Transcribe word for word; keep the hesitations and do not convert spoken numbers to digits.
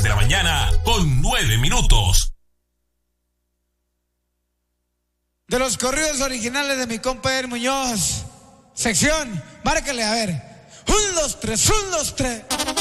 de la mañana con nueve minutos. De los corridos originales de mi compa Eder Muñoz. Sección, márcale, a ver. Un, dos, tres, un, dos, tres.